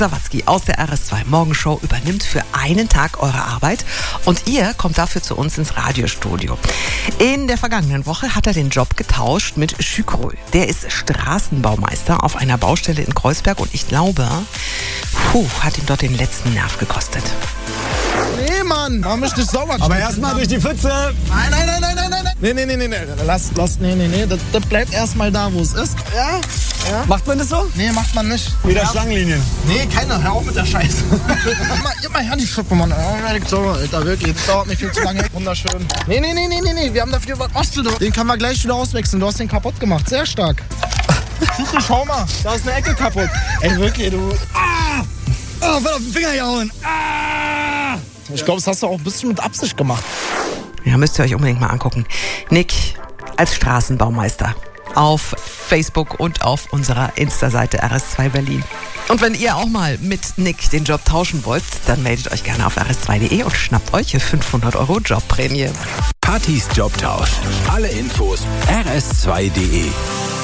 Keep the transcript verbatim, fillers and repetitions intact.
Sawatzki aus der R S zwei Morgenshow übernimmt für einen Tag eure Arbeit und ihr kommt dafür zu uns ins Radiostudio. In der vergangenen Woche hat er den Job getauscht mit Schükrö. Der ist Straßenbaumeister auf einer Baustelle in Kreuzberg und ich glaube, puh, hat ihm dort den letzten Nerv gekostet. Nee, Mann, mach mich nicht sauer. Aber erstmal durch die Pfütze. Nein, nein, nein, nein, nein, nein. Nee, nee, nee, nee, nee. Lass, lass, nee, nee, nee. Das, das bleibt erstmal da, wo es ist. Ja, ja. Macht man das so? Nee, macht man nicht. Wieder ja. Schlangenlinien. Nee, keiner. Hör auf mit der Scheiße. Gib mal her die Schuppe, Mann. So, Alter, wirklich. Das dauert nicht viel zu lange. Wunderschön. Nee, nee, nee, nee, nee, nee. Wir haben dafür was. Was du da? Den kann man gleich wieder auswechseln. Du hast den kaputt gemacht. Sehr stark. Schau mal. Da ist eine Ecke kaputt. Ey, wirklich, du. Ah! Oh, voll auf den Finger gehauen. Ah! Ich glaube, das hast du auch ein bisschen mit Absicht gemacht. Ja, müsst ihr euch unbedingt mal angucken. Nick als Straßenbaumeister auf Facebook und auf unserer Insta-Seite R S zwei Berlin. Und wenn ihr auch mal mit Nick den Job tauschen wollt, dann meldet euch gerne auf r s zwei punkt de und schnappt euch fünfhundert Euro Jobprämie. Partys Jobtausch. Alle Infos r s zwei punkt de.